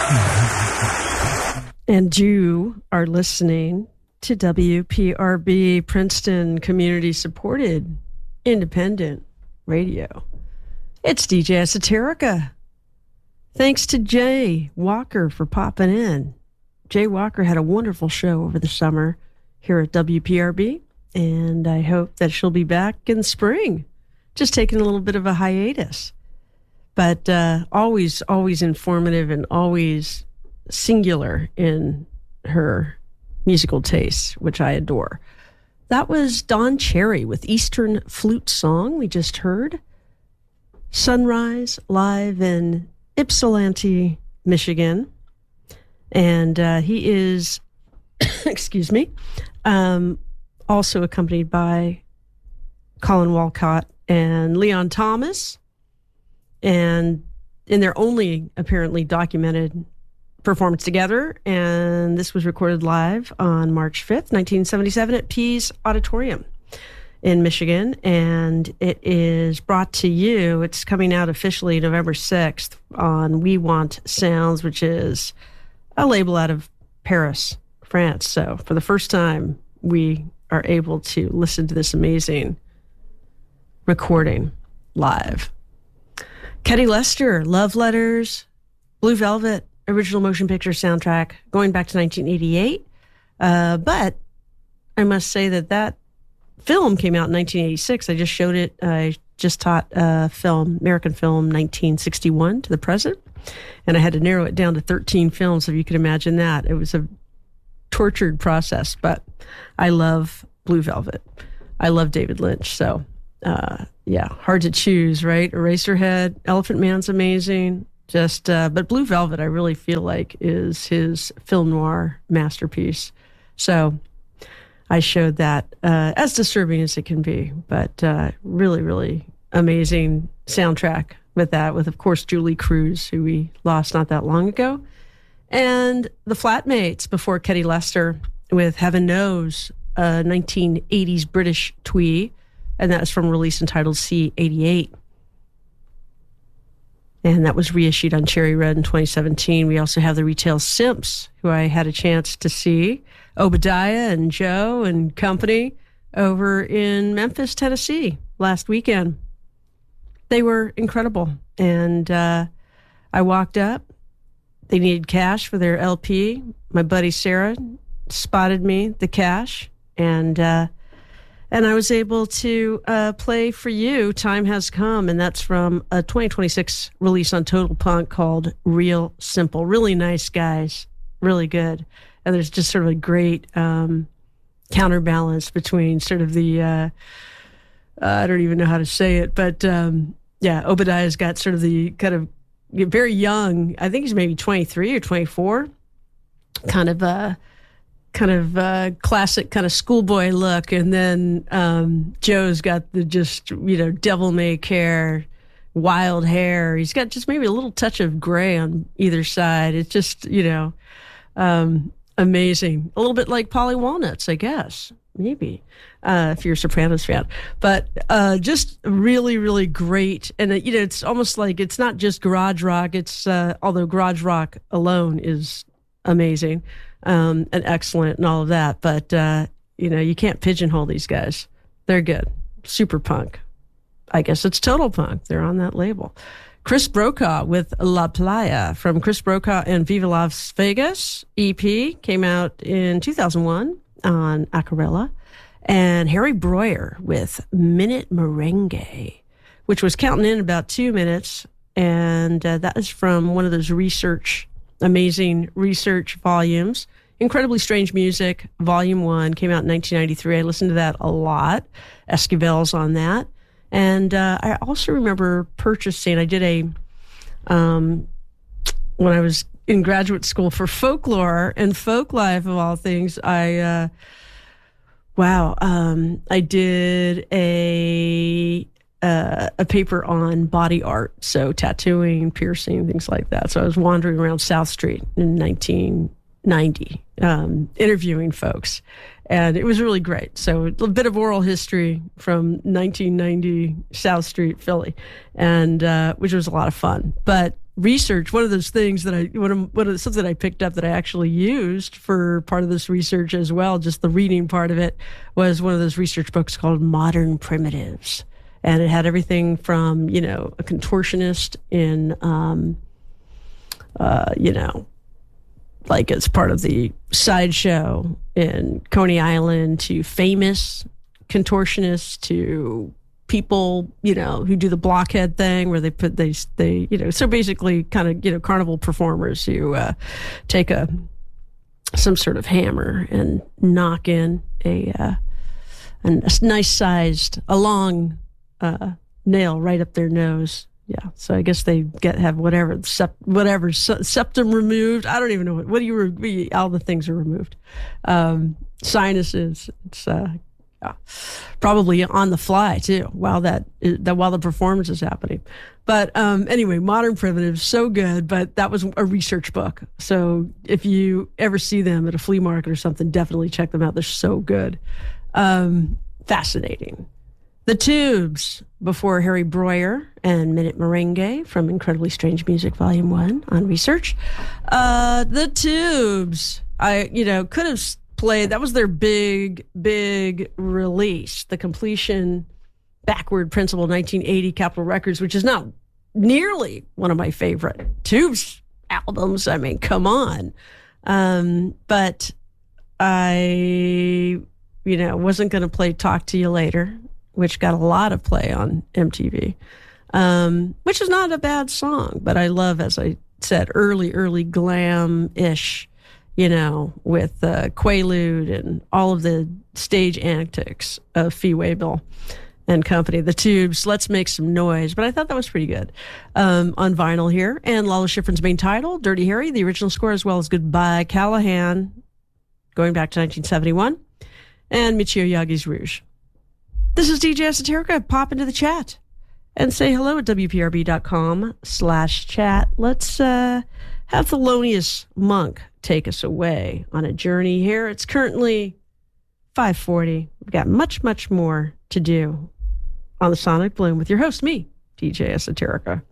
And you are listening to WPRB, Princeton Community Supported Independent Radio. It's DJ Esoterica. Thanks to Jay Walker for popping in. Jay Walker had a wonderful show over the summer here at WPRB, and I hope that she'll be back in spring. Just taking a little bit of a hiatus. But always informative and always singular in her musical tastes, which I adore. That was Don Cherry with Eastern Flute Song we just heard. Sunrise live in Ypsilanti, Michigan. And he is, excuse me, also accompanied by Colin Walcott and Leon Thomas. And in their only apparently documented performance together, and this was recorded live on March 5th, 1977 at Pease Auditorium in Michigan, and it is brought to you, it's coming out officially November 6th on We Want Sounds, which is a label out of Paris, France. So for the first time, we are able to listen to this amazing recording live. Ketty Lester, Love Letters, Blue Velvet, original motion picture soundtrack going back to 1988. But I must say that film came out in 1986. I just showed it. I just taught American film 1961 to the present. And I had to narrow it down to 13 films, if you can imagine that. It was a tortured process, but I love Blue Velvet. I love David Lynch. So, hard to choose, right? Eraserhead, Elephant Man's amazing. But Blue Velvet, I really feel like, is his film noir masterpiece. So I showed that, as disturbing as it can be, but really, really amazing soundtrack with that, with, of course, Julie Cruz, who we lost not that long ago, and the Flatmates before Ketty Lester with Heaven Knows, 1980s British twee, and that was from a release entitled C88. And that was reissued on Cherry Red in 2017. We also have the Retail Simps, who I had a chance to see, Obadiah and Joe and company, over in Memphis, Tennessee last weekend. They were incredible. And I walked up. They needed cash for their LP. My buddy Sarah spotted me the cash, and I was able to play for you Time Has Come, and that's from a 2026 release on Total Punk called Real Simple. Really nice guys, really good. And there's just sort of a great counterbalance between sort of the, I don't even know how to say it, but Obadiah's got sort of the kind of very young, I think he's maybe 23 or 24, kind of classic kind of schoolboy look. And then Joe's got the just, devil may care, wild hair. He's got just maybe a little touch of gray on either side. It's just, amazing. A little bit like Polly Walnuts, I guess, maybe, if you're a Sopranos fan. But just really, really great. And, it's almost like it's not just garage rock. It's, although garage rock alone is amazing. And excellent and all of that. But, you can't pigeonhole these guys. They're good. Super punk. I guess it's total punk. They're on that label. Chris Brokaw with La Playa from Chris Brokaw and Viva Las Vegas EP came out in 2001 on Aquarela. And Harry Breuer with Minute Merengue, which was counting in about 2 minutes. And that is from one of those amazing research volumes. Incredibly Strange Music, Volume 1, came out in 1993. I listened to that a lot. Esquivel's on that. And I also remember purchasing, I did when I was in graduate school for folklore and folk life of all things, I did a paper on body art, so tattooing, piercing, things like that. So I was wandering around South Street in 1990, interviewing folks, and it was really great. So a bit of oral history from 1990 South Street, Philly, and which was a lot of fun. But research, one of those things that something I picked up that I actually used for part of this research as well, just the reading part of it, was one of those research books called Modern Primitives. And it had everything from, a contortionist in, like as part of the sideshow in Coney Island, to famous contortionists, to people, who do the blockhead thing where so basically kind of, carnival performers who take some sort of hammer and knock in a nice sized, a long nail right up their nose. Yeah, so I guess they have whatever septum removed. I don't even know all the things are removed. Sinuses. It's probably on the fly too while the performance is happening. But anyway, Modern Primitives, so good. But that was a research book. So if you ever see them at a flea market or something, definitely check them out. They're so good. Fascinating. The Tubes, before Harry Breuer and Minute Merengue from Incredibly Strange Music Volume 1 on Research. The Tubes, I could have played. That was their big release, the Completion Backward Principle 1980 Capitol Records, which is not nearly one of my favorite Tubes albums. I mean, come on. But I, wasn't going to play Talk to You Later, which got a lot of play on MTV, which is not a bad song, but I love, as I said, early glam-ish, with Quaalude and all of the stage antics of Fee Waybill and company. The Tubes, Let's Make Some Noise. But I thought that was pretty good on vinyl here. And Lalo Schifrin's main title, Dirty Harry, the original score, as well as Goodbye Callahan, going back to 1971, and Michio Yagi's Rouge. This is DJ Esoterica. Pop into the chat and say hello at WPRB.com/chat. Let's have Thelonious Monk take us away on a journey here. It's currently 5:40. We've got much more to do on the Sonic Bloom with your host, me, DJ Esoterica.